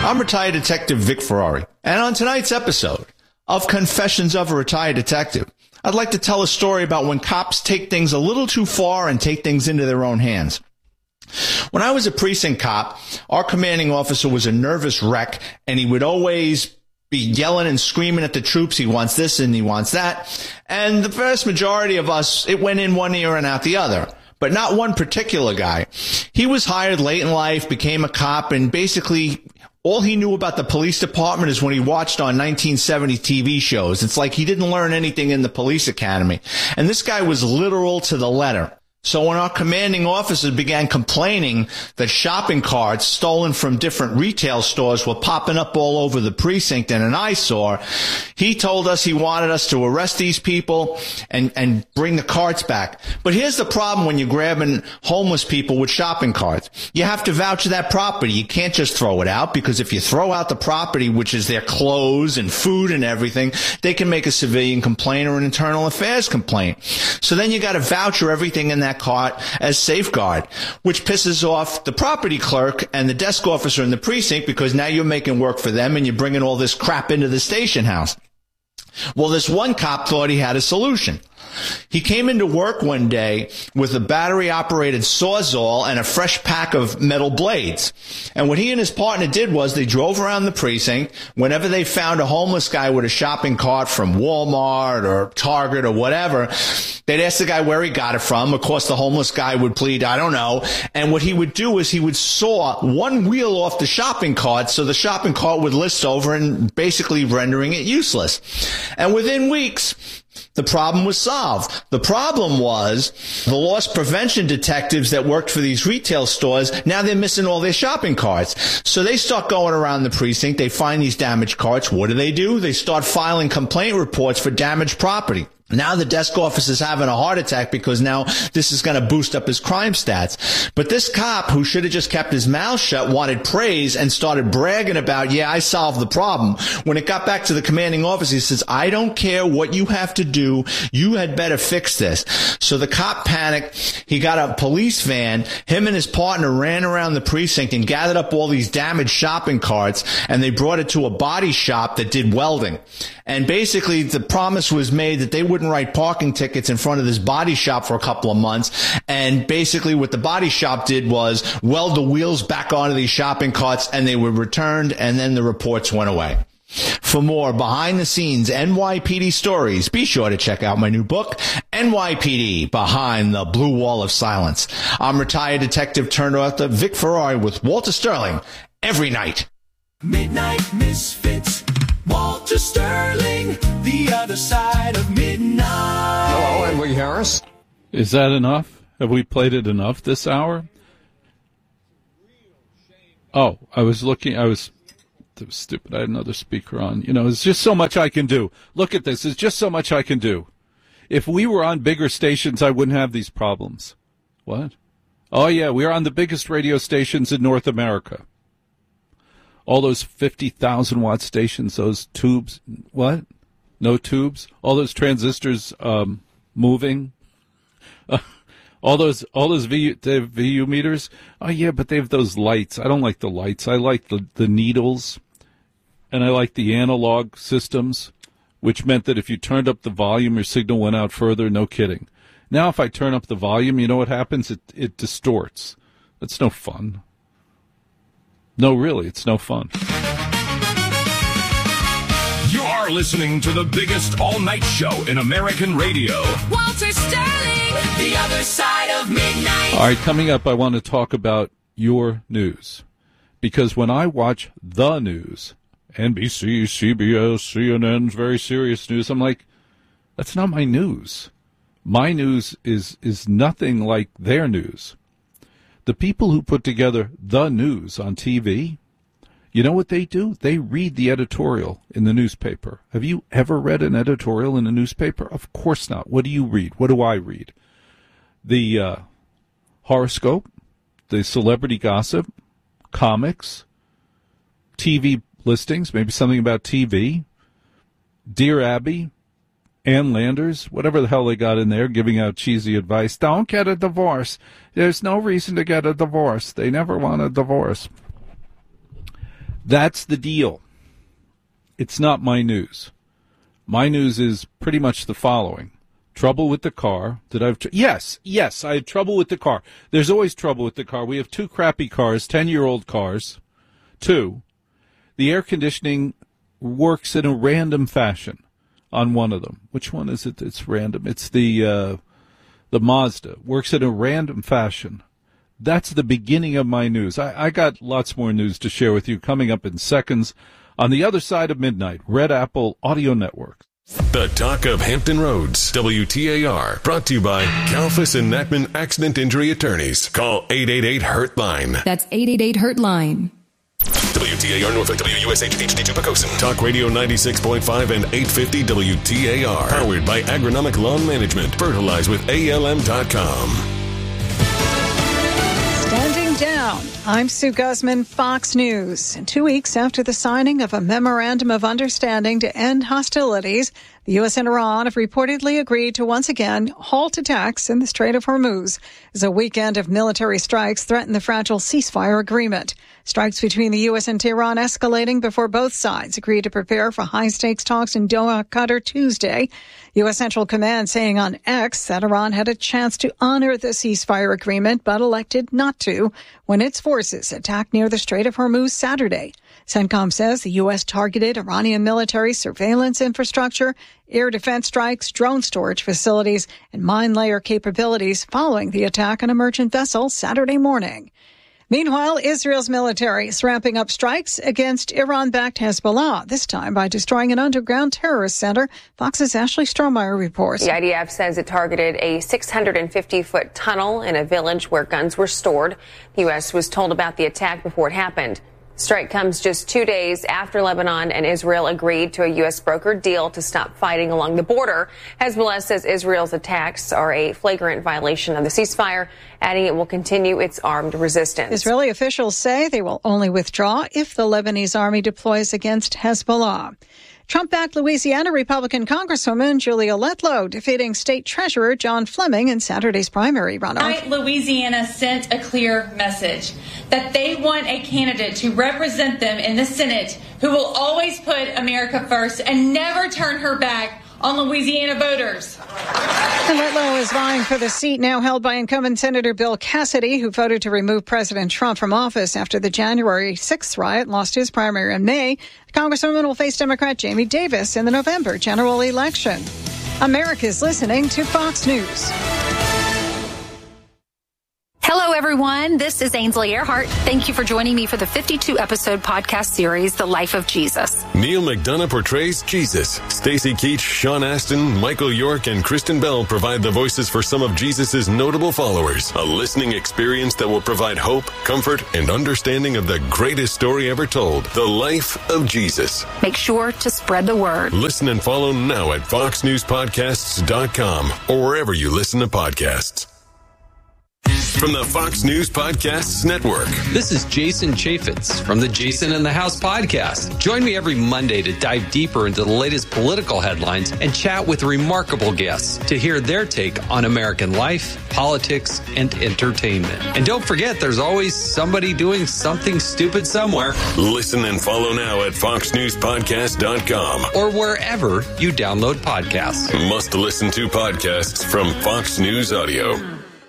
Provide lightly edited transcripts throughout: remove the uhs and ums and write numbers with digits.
I'm retired detective Vic Ferrari, and on tonight's episode of Confessions of a Retired Detective, I'd like to tell a story about when cops take things a little too far and take things into their own hands. When I was a precinct cop, our commanding officer was a nervous wreck, and he would always be yelling and screaming at the troops. He wants this and he wants that. And the vast majority of us, it went in one ear and out the other. But not one particular guy. He was hired late in life, became a cop, and basically all he knew about the police department is when he watched on 1970 TV shows. It's like he didn't learn anything in the police academy. And this guy was literal to the letter. So when our commanding officer began complaining that shopping carts stolen from different retail stores were popping up all over the precinct and an eyesore, he told us he wanted us to arrest these people and bring the carts back. But here's the problem when you're grabbing homeless people with shopping carts. You have to vouch that property. You can't just throw it out, because if you throw out the property, which is their clothes and food and everything, they can make a civilian complaint or an internal affairs complaint. So then you got to voucher everything in that cart as safeguard, which pisses off the property clerk and the desk officer in the precinct, because now you're making work for them and you're bringing all this crap into the station house. Well, this one cop thought he had a solution. He came into work one day with a battery-operated Sawzall and a fresh pack of metal blades. And what he and his partner did was they drove around the precinct. Whenever they found a homeless guy with a shopping cart from Walmart or Target or whatever, they'd ask the guy where he got it from. Of course, the homeless guy would plead, I don't know. And what he would do is he would saw one wheel off the shopping cart so the shopping cart would list over, and basically rendering it useless. And within weeks, the problem was solved. The problem was the loss prevention detectives that worked for these retail stores, now they're missing all their shopping carts. So they start going around the precinct. They find these damaged carts. What do? They start filing complaint reports for damaged property. Now the desk officer's having a heart attack because now this is going to boost up his crime stats. But this cop, who should have just kept his mouth shut, wanted praise and started bragging about, yeah, I solved the problem. When it got back to the commanding officer, he says, I don't care what you have to do. You had better fix this. So the cop panicked. He got a police van. Him and his partner ran around the precinct and gathered up all these damaged shopping carts, and they brought it to a body shop that did welding. And basically the promise was made that they wouldn't write parking tickets in front of this body shop for a couple of months. And basically what the body shop did was weld the wheels back onto these shopping carts, and they were returned, and then the reports went away. For more behind-the-scenes NYPD stories, be sure to check out my new book, NYPD Behind the Blue Wall of Silence. I'm retired detective turned author Vic Ferrari with Walter Sterling every night. Midnight Misfits, Walter Sterling, the other side of midnight. Hello, Edwin Harris. Is that enough? Have we played it enough this hour? Oh, I was looking, that was stupid. I had another speaker on. You know, there's just so much I can do. Look at this. There's just so much I can do. If we were on bigger stations, I wouldn't have these problems. What? Oh, yeah, we're on the biggest radio stations in North America. All those 50,000 watt stations, those tubes, what? No tubes? All those transistors moving? All those VU meters? Oh, yeah, but they have those lights. I don't like the lights. I like the needles, and I like the analog systems, which meant that if you turned up the volume, your signal went out further. No kidding. Now, if I turn up the volume, you know what happens? It distorts. That's no fun. No, really, it's no fun. You're listening to the biggest all-night show in American radio. Walter Sterling, the other side of midnight. All right, coming up, I want to talk about your news. Because when I watch the news, NBC, CBS, CNN's very serious news, I'm like, that's not my news. My news is nothing like their news. The people who put together the news on TV, you know what they do? They read the editorial in the newspaper. Have you ever read an editorial in a newspaper? Of course not. What do you read? What do I read? The horoscope, the celebrity gossip, comics, TV listings, maybe something about TV, Dear Abby, Ann Landers, whatever the hell they got in there, giving out cheesy advice. Don't get a divorce. There's no reason to get a divorce. They never want a divorce. That's the deal. It's not my news. My news is pretty much the following. Trouble with the car. Did I have Yes, I had trouble with the car. There's always trouble with the car. We have 2 crappy cars, 10-year-old cars. 2. The air conditioning works in a random fashion on one of them. Which one is it? It's random. It's the Mazda. Works in a random fashion. That's the beginning of my news. I got lots more news to share with you coming up in seconds on the other side of midnight. Red Apple Audio Network. The Talk of Hampton Roads, WTAR, brought to you by Kalfas and Nachman Accident Injury Attorneys. Call 888-HURT-LINE. That's 888-HURT-LINE. WTAR Norfolk, WUSH HD2 Pocosin. Talk Radio 96.5 and 850 WTAR. Powered by Agronomic Lawn Management. Fertilize with ALM.com. Standing down. I'm Sue Guzman, Fox News. 2 weeks after the signing of a memorandum of understanding to end hostilities, the U.S. and Iran have reportedly agreed to once again halt attacks in the Strait of Hormuz as a weekend of military strikes threaten the fragile ceasefire agreement. Strikes between the U.S. and Tehran escalating before both sides agreed to prepare for high-stakes talks in Doha, Qatar Tuesday. U.S. Central Command saying on X that Iran had a chance to honor the ceasefire agreement but elected not to when its forces attacked near the Strait of Hormuz Saturday. CENTCOM says the U.S. targeted Iranian military surveillance infrastructure, air defense strikes, drone storage facilities, and mine layer capabilities following the attack on a merchant vessel Saturday morning. Meanwhile, Israel's military is ramping up strikes against Iran-backed Hezbollah, this time by destroying an underground terrorist center. Fox's Ashley Strohmeyer reports. The IDF says it targeted a 650-foot tunnel in a village where guns were stored. The U.S. was told about the attack before it happened. The strike comes just 2 days after Lebanon and Israel agreed to a U.S. brokered deal to stop fighting along the border. Hezbollah says Israel's attacks are a flagrant violation of the ceasefire, adding it will continue its armed resistance. Israeli officials say they will only withdraw if the Lebanese army deploys against Hezbollah. Trump-backed Louisiana Republican Congresswoman Julia Letlow defeating State Treasurer John Fleming in Saturday's primary runoff. Tonight, Louisiana sent a clear message that they want a candidate to represent them in the Senate who will always put America first and never turn her back on Louisiana voters. And Letlow is vying for the seat now held by incumbent Senator Bill Cassidy, who voted to remove President Trump from office after the January 6th riot, lost his primary in May. The Congresswoman will face Democrat Jamie Davis in the November general election. America's listening to Fox News. Hello, everyone. This is Ainsley Earhart. Thank you for joining me for the 52-episode podcast series, The Life of Jesus. Neil McDonough portrays Jesus. Stacey Keach, Sean Astin, Michael York, and Kristen Bell provide the voices for some of Jesus' notable followers. A listening experience that will provide hope, comfort, and understanding of the greatest story ever told, The Life of Jesus. Make sure to spread the word. Listen and follow now at foxnewspodcasts.com or wherever you listen to podcasts. From the Fox News Podcasts Network. This is Jason Chaffetz from the Jason in the House podcast. Join me every Monday to dive deeper into the latest political headlines and chat with remarkable guests to hear their take on American life, politics, and entertainment. And don't forget, there's always somebody doing something stupid somewhere. Listen and follow now at foxnewspodcast.com or wherever you download podcasts. Must listen to podcasts from Fox News Audio.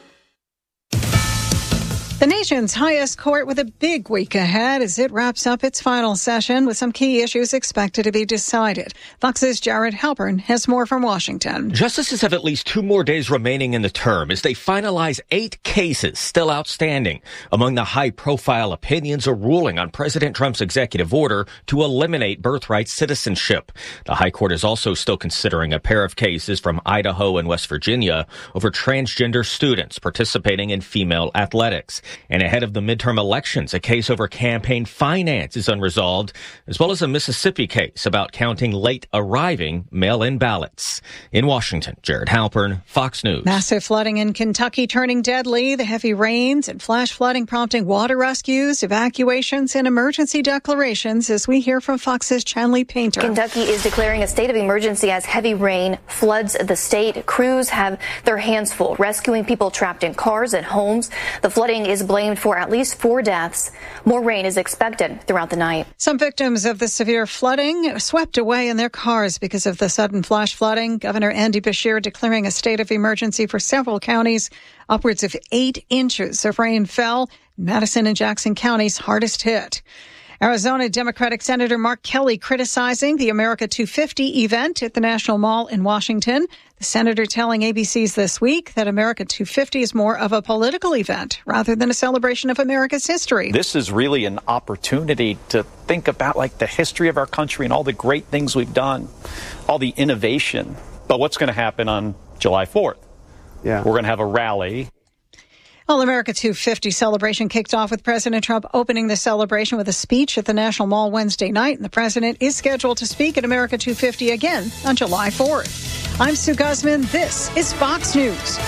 The nation's highest court with a big week ahead as it wraps up its final session with some key issues expected to be decided. Fox's Jared Halpern has more from Washington. Justices have at least 2 more days remaining in the term as they finalize 8 cases still outstanding. Among the high-profile opinions, a ruling on President Trump's executive order to eliminate birthright citizenship. The High Court is also still considering a pair of cases from Idaho and West Virginia over transgender students participating in female athletics. And ahead of the midterm elections, a case over campaign finance is unresolved, as well as a Mississippi case about counting late arriving mail-in ballots. In Washington, Jared Halpern, Fox News. Massive flooding in Kentucky turning deadly. The heavy rains and flash flooding prompting water rescues, evacuations, and emergency declarations, as we hear from Fox's Chanley Painter. Kentucky is declaring a state of emergency as heavy rain floods the state. Crews have their hands full rescuing people trapped in cars and homes. The flooding is is blamed for at least 4 deaths. More rain is expected throughout the night. Some victims of the severe flooding swept away in their cars because of the sudden flash flooding. Governor Andy Beshear declaring a state of emergency for several counties. Upwards of 8 inches of rain fell in Madison and Jackson counties, hardest hit. Arizona Democratic Senator Mark Kelly criticizing the America 250 event at the National Mall in Washington. The senator telling ABC's This Week that America 250 is more of a political event rather than a celebration of America's history. This is really an opportunity to think about the history of our country and all the great things we've done, all the innovation. But what's going to happen on July 4th? Yeah. We're going to have a rally. Well, America 250 celebration kicked off with President Trump opening the celebration with a speech at the National Mall Wednesday night. And the president is scheduled to speak at America 250 again on July 4th. I'm Sue Guzman. This is Fox News.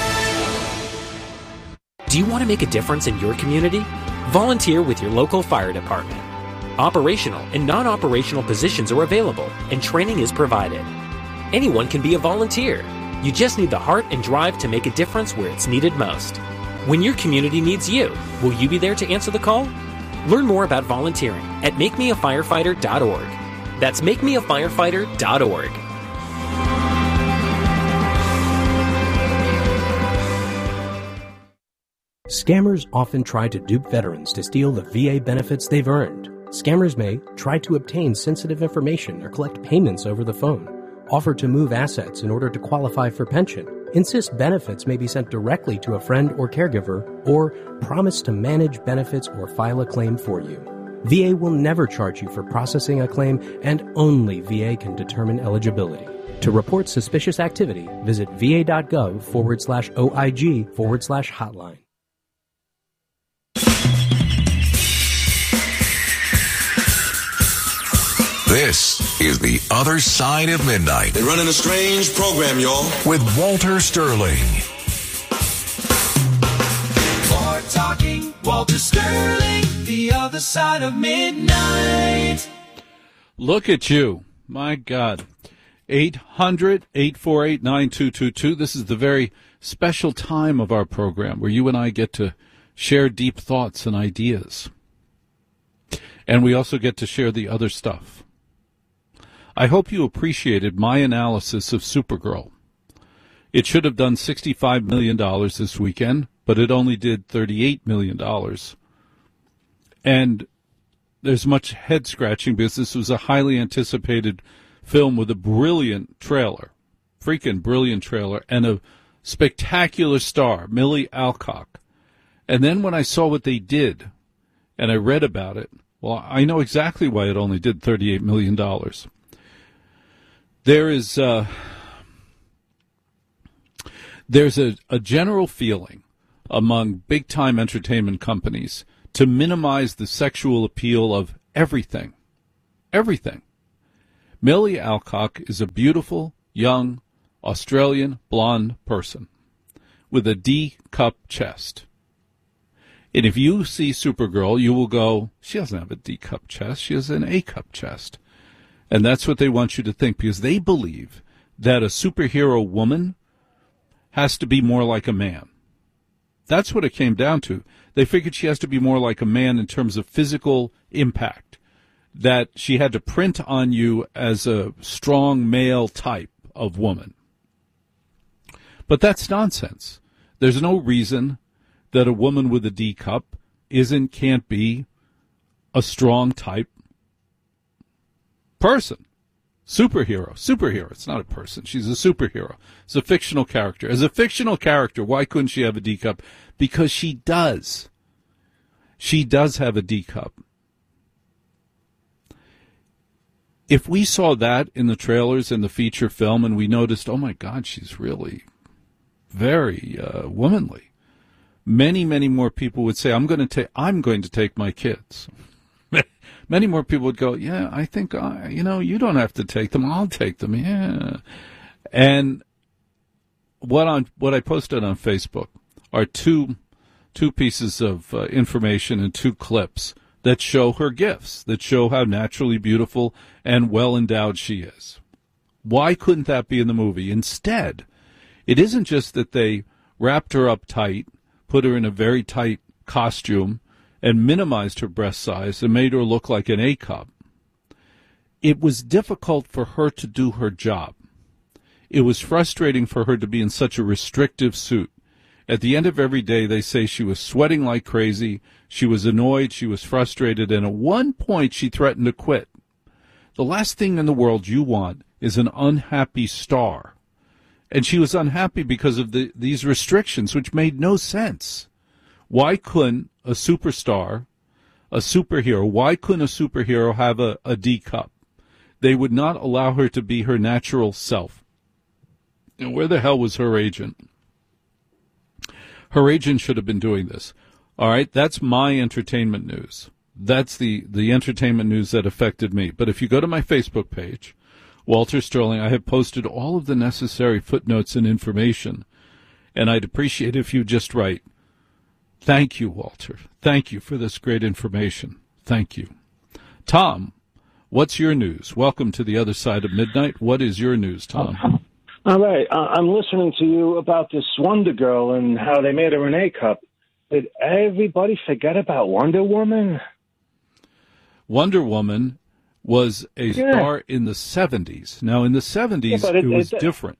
Do you want to make a difference in your community? Volunteer with your local fire department. Operational and non-operational positions are available, and training is provided. Anyone can be a volunteer. You just need the heart and drive to make a difference where it's needed most. When your community needs you, will you be there to answer the call? Learn more about volunteering at MakeMeAFirefighter.org. That's MakeMeAFirefighter.org. Scammers often try to dupe veterans to steal the VA benefits they've earned. Scammers may try to obtain sensitive information or collect payments over the phone, offer to move assets in order to qualify for pension, insist benefits may be sent directly to a friend or caregiver, or promise to manage benefits or file a claim for you. VA will never charge you for processing a claim, and only VA can determine eligibility. To report suspicious activity, visit va.gov/OIG/hotline. This is The Other Side of Midnight. They're running a strange program, y'all. With Walter Sterling. More talking, Walter Sterling, The Other Side of Midnight. Look at you. My God. 800-848-9222. This is the very special time of our program where you and I get to share deep thoughts and ideas. And we also get to share the other stuff. I hope you appreciated my analysis of Supergirl. It should have done $65 million this weekend, but it only did $38 million. And there's much head-scratching because this was a highly anticipated film with a brilliant trailer, freaking brilliant trailer, and a spectacular star, Millie Alcock. And then when I saw what they did, and I read about it, well, I know exactly why it only did $38 million. There's a general feeling among big-time entertainment companies to minimize the sexual appeal of everything. Everything. Millie Alcock is a beautiful, young, Australian blonde person with a D-cup chest. And if you see Supergirl, you will go, she doesn't have a D-cup chest, she has an A-cup chest. And that's what they want you to think, because they believe that a superhero woman has to be more like a man. That's what it came down to. They figured she has to be more like a man in terms of physical impact, that she had to print on you as a strong male type of woman. But that's nonsense. There's no reason that a woman with a D cup can't be a strong type person. Superhero. It's not a person. She's a superhero. It's a fictional character. As a fictional character, why couldn't she have a D cup? Because she does. She does have a D cup. If we saw that in the trailers and the feature film and we noticed, oh my God, she's really very womanly, many, many more people would say, I'm going to take my kids. Many more people would go, yeah, I think, you don't have to take them. I'll take them. Yeah. And what I posted on Facebook are two pieces of information and 2 clips that show her gifts, that show how naturally beautiful and well-endowed she is. Why couldn't that be in the movie? Instead, it isn't just that they wrapped her up tight, put her in a very tight costume and minimized her breast size and made her look like an A-cup. It was difficult for her to do her job. It was frustrating for her to be in such a restrictive suit. At the end of every day, they say she was sweating like crazy, she was annoyed, she was frustrated, and at one point she threatened to quit. The last thing in the world you want is an unhappy star. And she was unhappy because of these restrictions, which made no sense. Why couldn't a superstar, a superhero, why couldn't a superhero have a D cup? They would not allow her to be her natural self. And where the hell was her agent? Her agent should have been doing this. All right, that's my entertainment news. That's the entertainment news that affected me. But if you go to my Facebook page, Walter Sterling, I have posted all of the necessary footnotes and information. And I'd appreciate if you just write, "Thank you, Walter. Thank you for this great information. Thank you." Tom, what's your news? Welcome to the other side of midnight. What is your news, Tom? All right. I'm listening to you about this Wonder Girl and how they made her an A-cup. Did everybody forget about Wonder Woman? Wonder Woman was a star in the 70s. Now, in the 70s, it was different.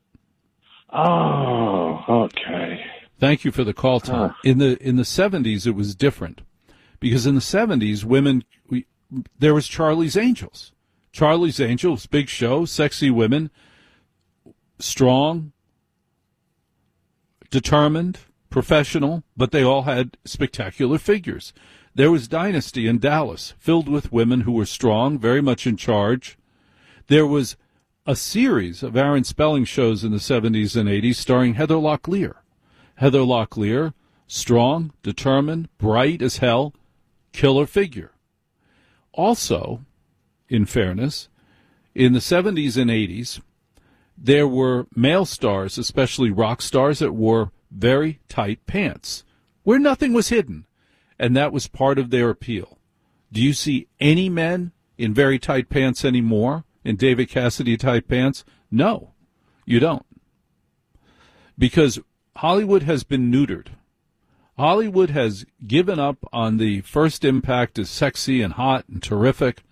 Oh, okay. Thank you for the call, Tom. In the 70s, it was different. Because in the 70s, women, there was Charlie's Angels. Charlie's Angels, big show, sexy women, strong, determined, professional, but they all had spectacular figures. There was Dynasty in Dallas, filled with women who were strong, very much in charge. There was a series of Aaron Spelling shows in the 70s and 80s starring Heather Locklear. Heather Locklear, strong, determined, bright as hell, killer figure. Also, in fairness, in the 70s and 80s, there were male stars, especially rock stars, that wore very tight pants, where nothing was hidden, and that was part of their appeal. Do you see any men in very tight pants anymore, in David Cassidy tight pants? No, you don't. Because Hollywood has been neutered. Hollywood has given up on the first impact as sexy and hot and terrific,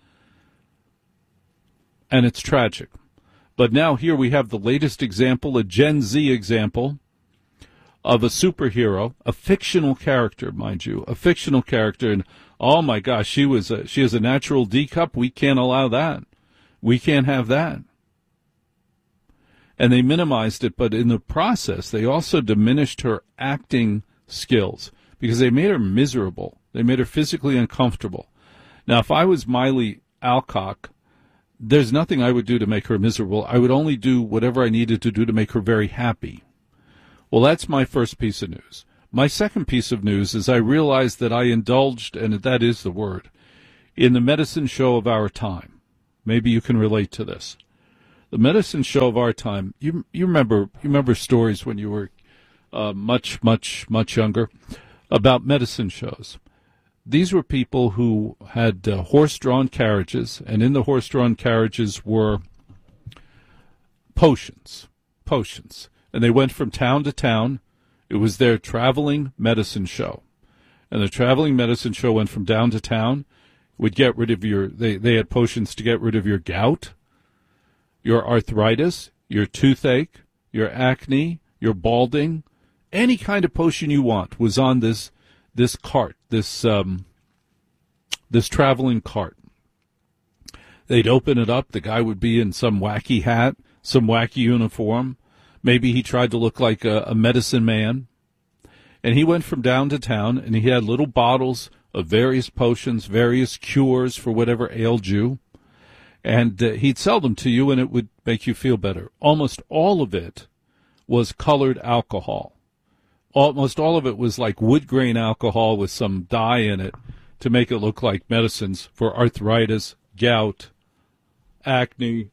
and it's tragic. But now here we have the latest example, a Gen Z example, of a superhero, a fictional character, mind you, a fictional character, and oh my gosh, she is a natural D cup. We can't allow that. We can't have that. And they minimized it, but in the process, they also diminished her acting skills because they made her miserable. They made her physically uncomfortable. Now, if I was Miley Alcock, there's nothing I would do to make her miserable. I would only do whatever I needed to do to make her very happy. Well, that's my first piece of news. My second piece of news is I realized that I indulged, and that is the word, in the medicine show of our time. Maybe you can relate to this. The medicine show of our time. You remember stories when you were much younger about medicine shows. These were people who had horse-drawn carriages, and in the horse-drawn carriages were potions. And they went from town to town. It was their traveling medicine show. And the traveling medicine show went from town to town, would get rid of they had potions to get rid of your gout, your arthritis, your toothache, your acne, your balding. Any kind of potion you want was on this cart, this traveling cart. They'd open it up. The guy would be in some wacky hat, some wacky uniform. Maybe he tried to look like a medicine man. And he went from town to town, and he had little bottles of various potions, various cures for whatever ailed you. And he'd sell them to you, and it would make you feel better. Almost all of it was colored alcohol. Almost all of it was like wood grain alcohol with some dye in it to make it look like medicines for arthritis, gout, acne,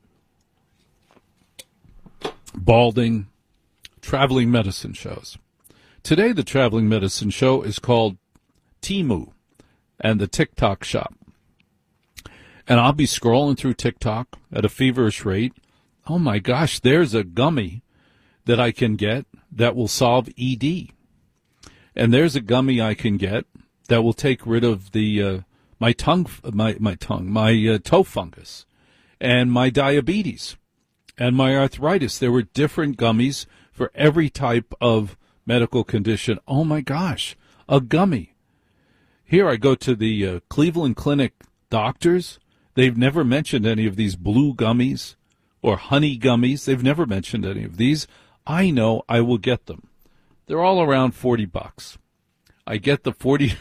balding, traveling medicine shows. Today, the traveling medicine show is called Temu and the TikTok shop. And I'll be scrolling through TikTok at a feverish rate. Oh, my gosh, there's a gummy that I can get that will solve ED. And there's a gummy I can get that will take rid of the my toe fungus and my diabetes and my arthritis. There were different gummies for every type of medical condition. Oh, my gosh, a gummy. Here I go to the Cleveland Clinic doctors. They've never mentioned any of these blue gummies or honey gummies. They've never mentioned any of these. I know I will get them. They're all around $40. I get the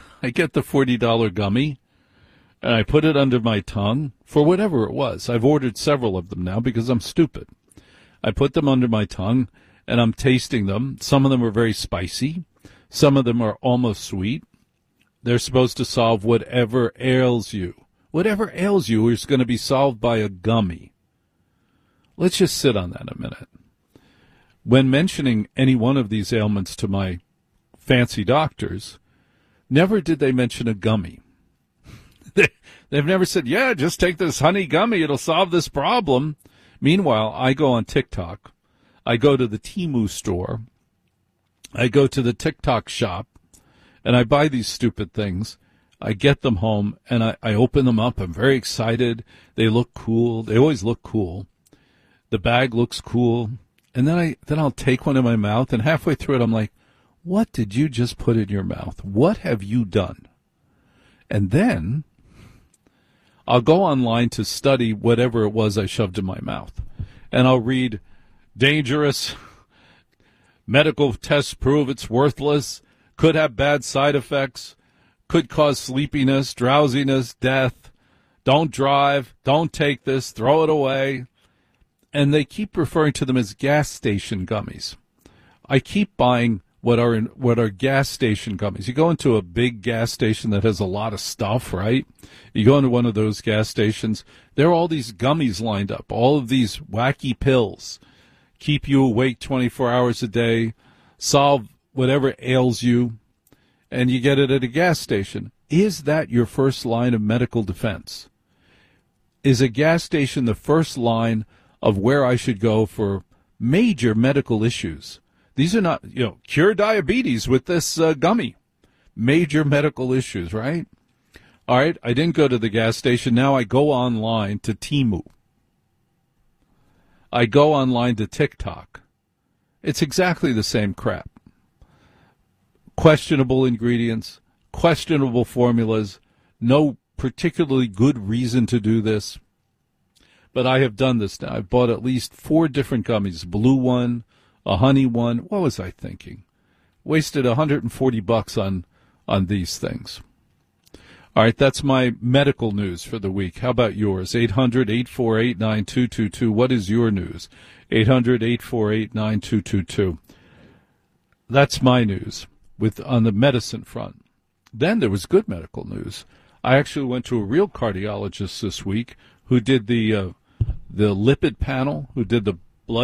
$40 gummy, and I put it under my tongue for whatever it was. I've ordered several of them now because I'm stupid. I put them under my tongue, and I'm tasting them. Some of them are very spicy. Some of them are almost sweet. They're supposed to solve whatever ails you. Whatever ails you is going to be solved by a gummy. Let's just sit on that a minute. When mentioning any one of these ailments to my fancy doctors, never did they mention a gummy. They've never said, yeah, just take this honey gummy, it'll solve this problem. Meanwhile, I go on TikTok. I go to the Temu store. I go to the TikTok shop, and I buy these stupid things. I get them home, and I open them up. I'm very excited. They look cool. They always look cool. The bag looks cool. And then I'll take one in my mouth, and halfway through it, I'm like, what did you just put in your mouth? What have you done? And then I'll go online to study whatever it was I shoved in my mouth. And I'll read, dangerous, medical tests prove it's worthless, could have bad side effects, could cause sleepiness, drowsiness, death, don't drive, don't take this, throw it away. And they keep referring to them as gas station gummies. I keep buying what are gas station gummies. You go into a big gas station that has a lot of stuff, right? You go into one of those gas stations, there are all these gummies lined up, all of these wacky pills, keep you awake 24 hours a day, solve whatever ails you, and you get it at a gas station. Is that your first line of medical defense? Is a gas station the first line of where I should go for major medical issues? These are not, cure diabetes with this gummy. Major medical issues, right? All right, I didn't go to the gas station. Now I go online to Temu. I go online to TikTok. It's exactly the same crap. Questionable ingredients, questionable formulas, no particularly good reason to do this. But I have done this now. I've bought at least 4 different gummies, blue one, a honey one. What was I thinking? Wasted $140 on these things. All right, that's my medical news for the week. How about yours? 800-848-9222. What is your news? 800-848-9222. That's my news on the medicine front. Then there was good medical news. I actually went to a real cardiologist this week who did the lipid panel, who did the